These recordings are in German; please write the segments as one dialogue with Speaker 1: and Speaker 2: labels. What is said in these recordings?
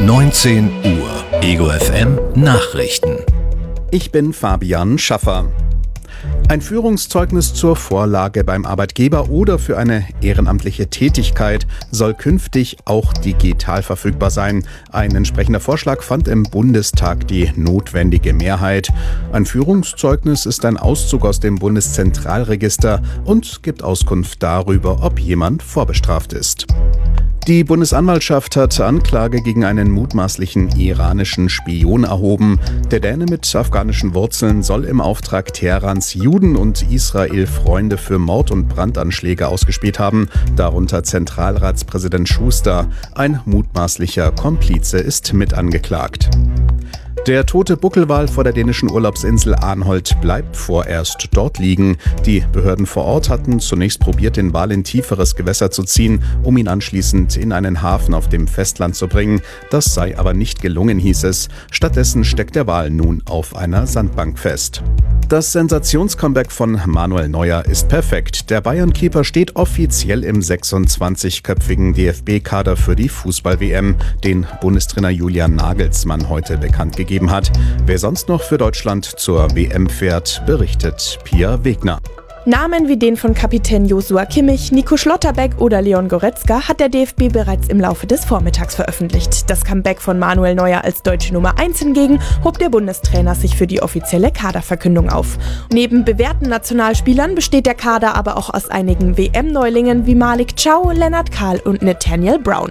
Speaker 1: 19 Uhr. Ego FM Nachrichten.
Speaker 2: Ich bin Fabian Schaffer. Ein Führungszeugnis zur Vorlage beim Arbeitgeber oder für eine ehrenamtliche Tätigkeit soll künftig auch digital verfügbar sein. Ein entsprechender Vorschlag fand im Bundestag die notwendige Mehrheit. Ein Führungszeugnis ist ein Auszug aus dem Bundeszentralregister und gibt Auskunft darüber, ob jemand vorbestraft ist. Die Bundesanwaltschaft hat Anklage gegen einen mutmaßlichen iranischen Spion erhoben. Der Däne mit afghanischen Wurzeln soll im Auftrag Teherans Juden und Israel Freunde für Mord- und Brandanschläge ausgespäht haben, darunter Zentralratspräsident Schuster. Ein mutmaßlicher Komplize ist mit angeklagt. Der tote Buckelwal vor der dänischen Urlaubsinsel Arnholt bleibt vorerst dort liegen. Die Behörden vor Ort hatten zunächst probiert, den Wal in tieferes Gewässer zu ziehen, um ihn anschließend in einen Hafen auf dem Festland zu bringen. Das sei aber nicht gelungen, hieß es. Stattdessen steckt der Wal nun auf einer Sandbank fest. Das Sensationscomeback von Manuel Neuer ist perfekt. Der Bayern-Keeper steht offiziell im 26-köpfigen DFB-Kader für die Fußball-WM, den Bundestrainer Julian Nagelsmann heute bekannt gegeben hat. Wer sonst noch für Deutschland zur WM fährt, berichtet Pia Wegner.
Speaker 3: Namen wie den von Kapitän Joshua Kimmich, Nico Schlotterbeck oder Leon Goretzka hat der DFB bereits im Laufe des Vormittags veröffentlicht. Das Comeback von Manuel Neuer als deutsche Nummer 1 hingegen hob der Bundestrainer sich für die offizielle Kaderverkündung auf. Neben bewährten Nationalspielern besteht der Kader aber auch aus einigen WM-Neulingen wie Malik Chow, Lennart Kahl und Nathaniel Brown.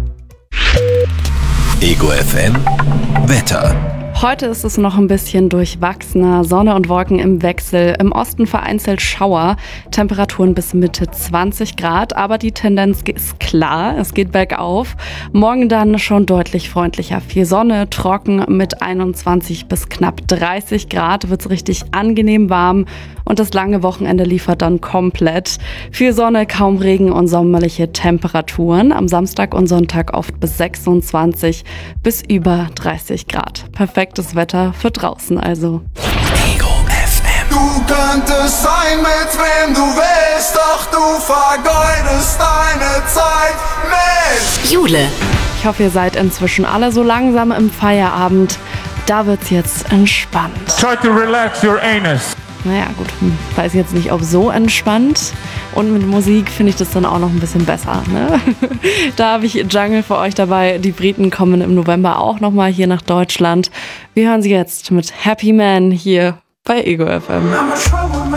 Speaker 1: Ego FM Wetter.
Speaker 4: Heute ist es noch ein bisschen durchwachsener, Sonne und Wolken im Wechsel. Im Osten vereinzelt Schauer, Temperaturen bis Mitte 20 Grad, aber die Tendenz ist klar, es geht bergauf. Morgen dann schon deutlich freundlicher. Viel Sonne, trocken mit 21 bis knapp 30 Grad, wird's richtig angenehm warm und das lange Wochenende liefert dann komplett. Viel Sonne, kaum Regen und sommerliche Temperaturen. Am Samstag und Sonntag oft bis 26 bis über 30 Grad. Perfektes Wetter für draußen also.
Speaker 1: Ego FM.
Speaker 5: Du könntest sein, mit wem du willst, doch du vergeudest deine Zeit mit
Speaker 6: Jule.
Speaker 4: Ich hoffe, ihr seid inzwischen alle so langsam im Feierabend. Da wird's jetzt entspannt.
Speaker 7: Try to relax your anus.
Speaker 4: Naja, gut, weiß jetzt nicht, ob so entspannt. Und mit Musik finde ich das dann auch noch ein bisschen besser, ne? Da habe ich Jungle für euch dabei. Die Briten kommen im November auch nochmal hier nach Deutschland. Wir hören sie jetzt mit Happy Man hier bei Ego FM.